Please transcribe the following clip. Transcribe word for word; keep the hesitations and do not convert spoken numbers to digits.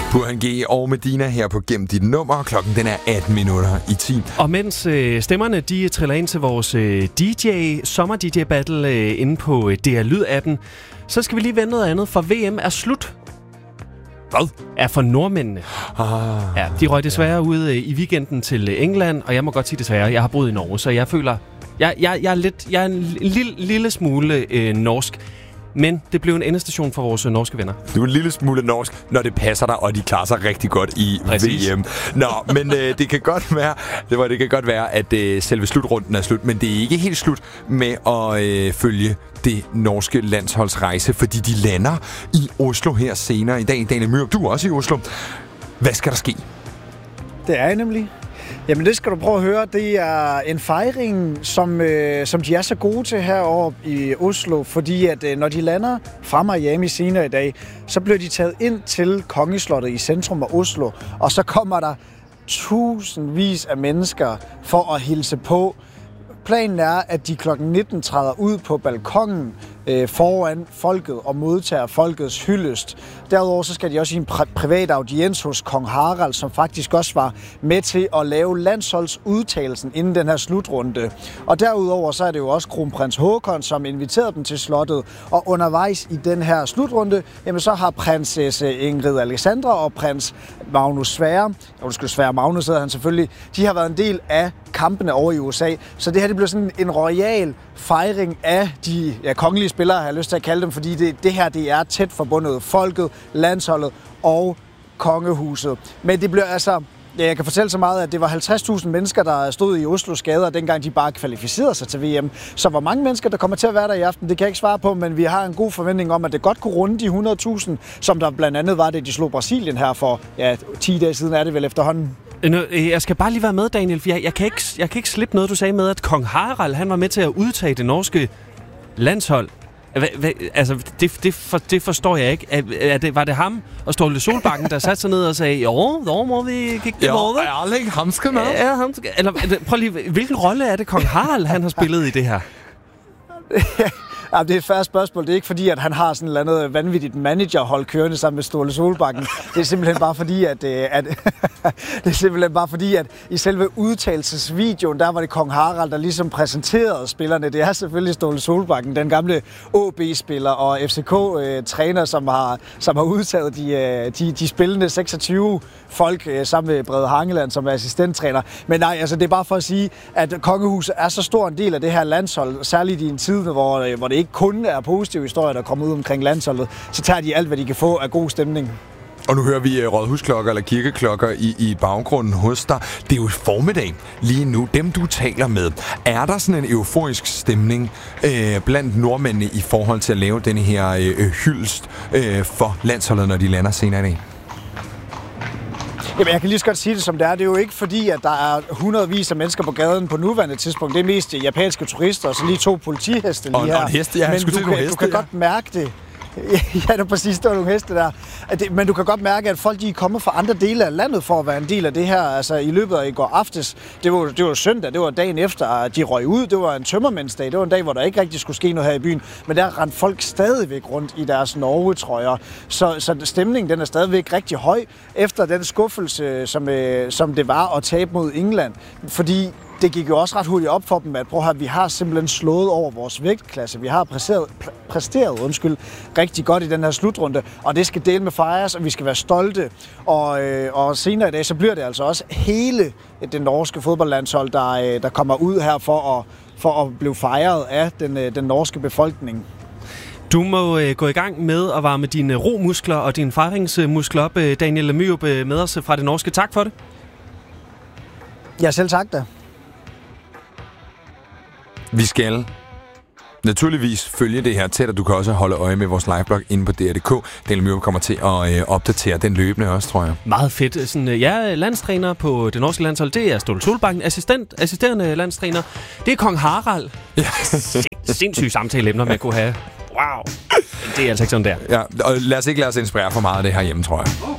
Burhan G og Medina her på Gem dit nummer. Klokken den er atten minutter i ti. Og mens øh, stemmerne de triller ind til vores øh, D J, sommer-D J-battle øh, inde på øh, D R Lyd-appen, så skal vi lige vende noget andet, for V M er slut. Hvad? Er for nordmændene. Ah, Ja, de røg desværre ja. ud øh, i weekenden til England, og jeg må godt sige desværre, jeg har boet i Norge, så jeg føler, jeg, jeg, jeg er lidt, jeg er en lille, lille smule øh, norsk. Men det blev en endestation for vores norske venner. Du er en lille smule norsk, når det passer dig, og de klarer sig rigtig godt i Præcis. V M. Nå, men øh, det kan godt være, det, var, det kan godt være, at øh, selve slutrunden er slut, men det er ikke helt slut med at øh, følge det norske landsholdsrejse, fordi de lander i Oslo her senere i dag. Daniel Myrup, du er også i Oslo. Hvad skal der ske? Det er jeg nemlig. Jamen det skal du prøve at høre. Det er en fejring, som, øh, som de er så gode til heroppe i Oslo, fordi at øh, når de lander fra Miami senere i dag, så bliver de taget ind til Kongeslottet i centrum af Oslo, og så kommer der tusindvis af mennesker for at hilse på. Planen er, at de klokken nitten træder ud på balkongen øh, foran folket og modtager folkets hyldest. Derudover så skal de også i en pri- privat audiens hos kong Harald, som faktisk også var med til at lave landsholdsudtagelsen inden den her slutrunde. Og derudover så er det jo også kronprins Håkon, som inviterede dem til slottet. Og undervejs i den her slutrunde, jamen så har prinsesse Ingrid Alexandra og prins Magnus Sverre, og skal Sverre Magnus hedder han selvfølgelig, de har været en del af kampene over i U S A. Så det her det bliver sådan en royal fejring af de ja, kongelige spillere, har jeg lyst til at kalde dem, fordi det, det her det er tæt forbundet folket, landsholdet og kongehuset. Men det bliver altså, ja, jeg kan fortælle så meget, at det var halvtreds tusind mennesker, der stod i Oslos gader, dengang de bare kvalificerede sig til V M. Så hvor mange mennesker, der kommer til at være der i aften, det kan jeg ikke svare på, men vi har en god forventning om, at det godt kunne runde de hundrede tusind, som der blandt andet var det, de slog Brasilien her for ja, ti dage siden, er det vel efterhånden. Jeg skal bare lige være med, Daniel, for jeg, jeg, kan ikke, jeg kan ikke slippe noget, du sagde med, at kong Harald han var med til at udtage det norske landshold. Hva, hva, altså, det, det, for, det forstår jeg ikke. Er, er det, var det ham og Ståle Solbakken, der satte sig ned og sagde, jo, jo må vi kigge det på det? Ja, Erling, ham skal med. Ja, ham skal, eller, prøv lige, hvilken rolle er det, kong Harald han har spillet i det her? Ja, det er et færre spørgsmål. Det er ikke fordi, at han har sådan et eller andet vanvittigt managerhold kørende sammen med Ståle Solbakken. Det er simpelthen bare fordi, at, at det er simpelthen bare fordi, at i selve udtalelsesvideoen, der var det kong Harald, der ligesom præsenterede spillerne. Det er selvfølgelig Ståle Solbakken, den gamle O B-spiller og F C K-træner, som har, som har udtaget de, de, de spillende seksogtyve folk sammen med Brede Hangeland som assistenttræner. Men nej, altså det er bare for at sige, at kongehuset er så stor en del af det her landshold, særligt i en tid, hvor, hvor det ikke kun er positive historier, der kommer ud omkring landsholdet, så tager de alt, hvad de kan få af god stemning. Og nu hører vi rådhusklokker eller kirkeklokker i, i baggrunden hos dig. Det er jo formiddag lige nu. Dem, du taler med, er der sådan en euforisk stemning øh, blandt nordmændene i forhold til at lave denne her øh, hyldest øh, for landsholdet, når de lander senere i dag? Jamen, jeg kan lige så godt sige det, som det er. Det er jo ikke fordi, at der er hundredvis af mennesker på gaden på nuværende tidspunkt. Det er mest japanske turister, og så lige to politiheste lige og, her. Og en heste, ja. Men du, kan, heste, du kan ja. godt mærke det. Ja, det er præcis, det var nogle heste der. Men du kan godt mærke, at folk de er kommet fra andre dele af landet for at være en del af det her. Altså i løbet af i går aftes, det var, det var søndag, det var dagen efter, at de røg ud. Det var en tømmermændsdag. Det var en dag, hvor der ikke rigtig skulle ske noget her i byen. Men der rendte folk stadigvæk rundt i deres Norge-trøjer. Så, så stemningen den er stadigvæk rigtig høj efter den skuffelse, som, øh, som det var at tabe mod England. Fordi det gik jo også ret hurtigt op for dem, at prøv at høre, vi har simpelthen slået over vores vægtklasse. Vi har præsteret, præsteret undskyld, rigtig godt i den her slutrunde, og det skal dele med fejres, og vi skal være stolte. Og, øh, og senere i dag, så bliver det altså også hele det norske fodboldlandshold, der, øh, der kommer ud her for at, for at blive fejret af den, øh, den norske befolkning. Du må øh, gå i gang med at varme dine romuskler og dine fejringsmuskler op. Daniel Myrup med os fra det norske. Tak for det. Ja, selv tak da. Vi skal naturligvis følge det her tæt, og du kan også holde øje med vores liveblog inde på D R punktum d k. Daniel Myrup kommer til at øh, opdatere den løbende også, tror jeg. Meget fedt. Sådan, ja, landstræner på det norske landshold, det er Ståle Solbakken. Assistent, assisterende landstræner, det er kong Harald. Ja. Sindssyge samtaleemner, man kunne have. Wow. Det er altså ikke sådan der. Ja, og lad os ikke lade os inspirere for meget af det her hjemme, tror jeg.